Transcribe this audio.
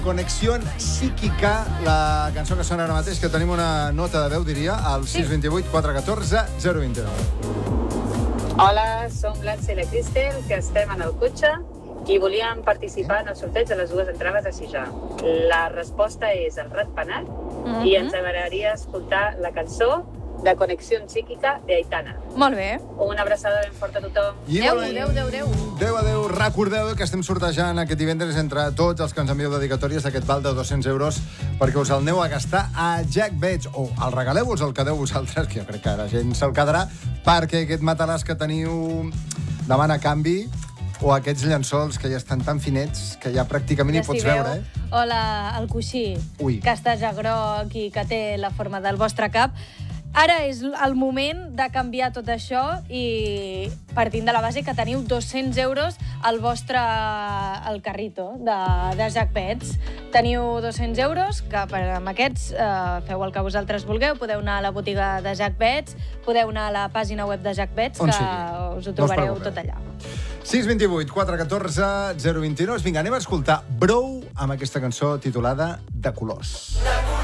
Conexión Psíquica, la cançó que sona ara mateix, que tenim una nota de veu, diria, al 628 414 029. Hola, som l'Àngel i la Cristel, que estem en el cotxe i volíem participar en el sorteig de les dues entrades a Sitjar. La resposta és el Ratpenat i ens agradaria escoltar la cançó de Conexió Psíquica d'Aitana. Molt bé. Una abraçada ben forta a tothom. Adéu. Recordeu que estem sortejant aquest divendres entre tots els que ens envieu dedicatòries d'aquest val de 200 euros perquè us el aneu a gastar a Jack Beds, o el regaleu-vos, el quedeu vosaltres, que jo crec que la gent se'l quedarà, perquè aquest matalàs que teniu demana canvi, o aquests llençols que ja estan tan finets que ja pràcticament hi pots veure, eh? O el coixí, que està ja groc i que té la forma del vostre cap. Ara és el moment de canviar tot això i partint de la base que teniu 200 euros al vostre carrito de Jack Beds. Teniu 200 euros, que amb aquests feu el que vosaltres vulgueu. Podeu anar a la botiga de Jack Beds, podeu anar a la pàgina web de Jack Beds, que us ho trobareu tot allà. 628 414 029. Vinga, anem a escoltar Brou amb aquesta cançó titulada De colors.